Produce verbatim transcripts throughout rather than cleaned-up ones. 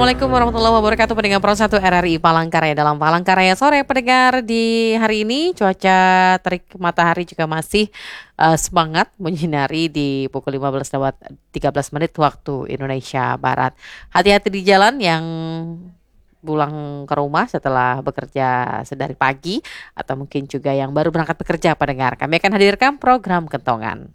Assalamualaikum warahmatullahi wabarakatuh. Pendengar Pro satu R R I Palangkaraya. Dalam Palangkaraya sore pendengar, di hari ini cuaca terik matahari juga masih uh, semangat menyinari di pukul lima belas lewat tiga belas menit waktu Indonesia Barat. Hati-hati di jalan yang pulang ke rumah setelah bekerja sedari pagi, atau mungkin juga yang baru berangkat bekerja pendengar. Kami akan hadirkan program Kentongan.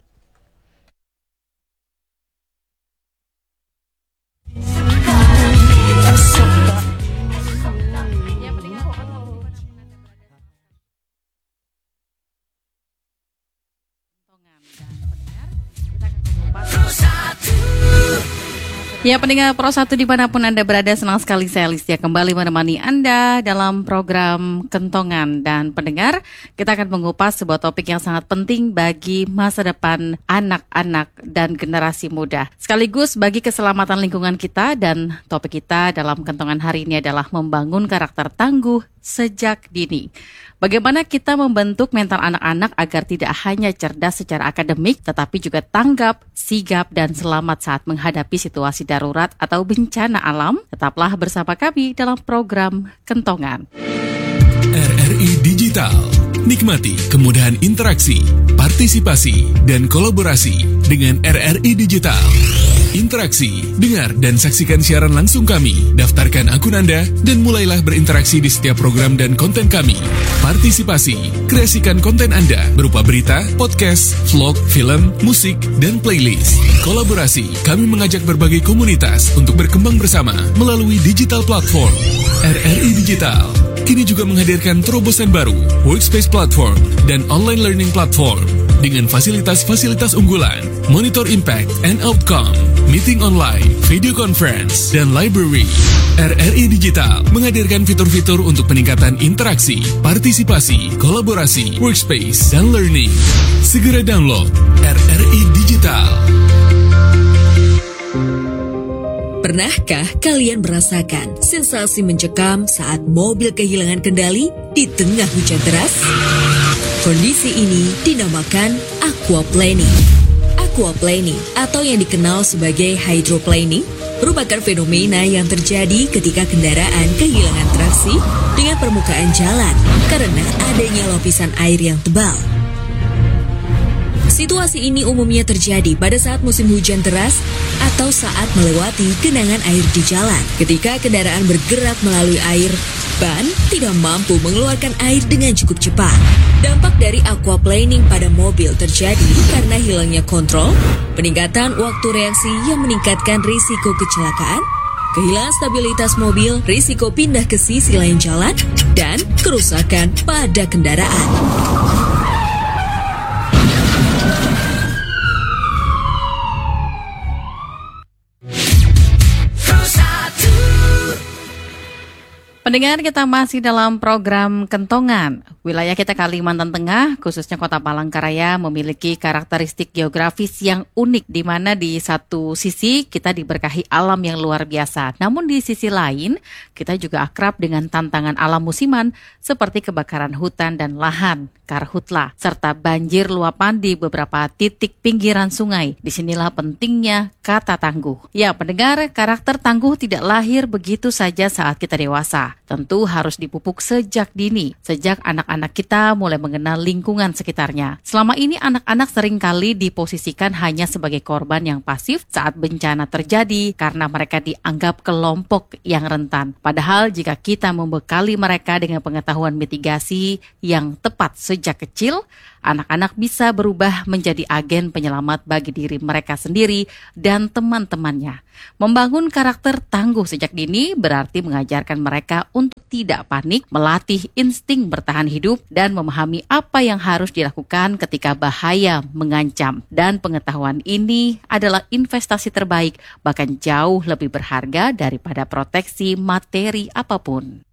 Ya, pendengar Pro satu dimanapun Anda berada, senang sekali saya Alicia kembali menemani Anda dalam program Kentongan. Dan pendengar, kita akan mengupas sebuah topik yang sangat penting bagi masa depan anak-anak dan generasi muda, sekaligus bagi keselamatan lingkungan kita. Dan topik kita dalam Kentongan hari ini adalah membangun karakter tangguh sejak dini. Bagaimana kita membentuk mental anak-anak agar tidak hanya cerdas secara akademik, tetapi juga tanggap, sigap, dan selamat saat menghadapi situasi darurat atau bencana alam. Tetaplah bersama kami dalam program Kentongan. R R I Digital. Nikmati kemudahan interaksi, partisipasi, dan kolaborasi dengan R R I Digital. Interaksi, dengar dan saksikan siaran langsung kami. Daftarkan akun Anda dan mulailah berinteraksi di setiap program dan konten kami. Partisipasi, kreasikan konten Anda berupa berita, podcast, vlog, film, musik, dan playlist. Kolaborasi, kami mengajak berbagai komunitas untuk berkembang bersama melalui digital platform. R R I Digital kini juga menghadirkan terobosan baru, workspace platform, dan online learning platform dengan fasilitas-fasilitas unggulan, monitor impact and outcome, meeting online, video conference, dan library. R R I Digital menghadirkan fitur-fitur untuk peningkatan interaksi, partisipasi, kolaborasi, workspace, dan learning. Segera download R R I Digital. Pernahkah kalian merasakan sensasi mencekam saat mobil kehilangan kendali di tengah hujan deras? Kondisi ini dinamakan aquaplaning. Aquaplaning atau yang dikenal sebagai hydroplaning merupakan fenomena yang terjadi ketika kendaraan kehilangan traksi dengan permukaan jalan karena adanya lapisan air yang tebal. Situasi ini umumnya terjadi pada saat musim hujan deras atau saat melewati genangan air di jalan. Ketika kendaraan bergerak melalui air, ban tidak mampu mengeluarkan air dengan cukup cepat. Dampak dari aquaplaning pada mobil terjadi karena hilangnya kontrol, peningkatan waktu reaksi yang meningkatkan risiko kecelakaan, kehilangan stabilitas mobil, risiko pindah ke sisi lain jalan, dan kerusakan pada kendaraan. Pendengar, kita masih dalam program Kentongan. Wilayah kita Kalimantan Tengah, khususnya Kota Palangkaraya, memiliki karakteristik geografis yang unik, di mana di satu sisi kita diberkahi alam yang luar biasa. Namun di sisi lain, kita juga akrab dengan tantangan alam musiman seperti kebakaran hutan dan lahan, karhutla, serta banjir luapan di beberapa titik pinggiran sungai. Disinilah pentingnya kata tangguh. Ya, pendengar, karakter tangguh tidak lahir begitu saja saat kita dewasa. Tentu harus dipupuk sejak dini, sejak anak-anak kita mulai mengenal lingkungan sekitarnya. Selama ini anak-anak seringkali diposisikan hanya sebagai korban yang pasif saat bencana terjadi karena mereka dianggap kelompok yang rentan. Padahal jika kita membekali mereka dengan pengetahuan mitigasi yang tepat sejak kecil, anak-anak bisa berubah menjadi agen penyelamat bagi diri mereka sendiri dan teman-temannya. Membangun karakter tangguh sejak dini berarti mengajarkan mereka untuk tidak panik, melatih insting bertahan hidup, dan memahami apa yang harus dilakukan ketika bahaya mengancam. Dan pengetahuan ini adalah investasi terbaik, bahkan jauh lebih berharga daripada proteksi materi apapun.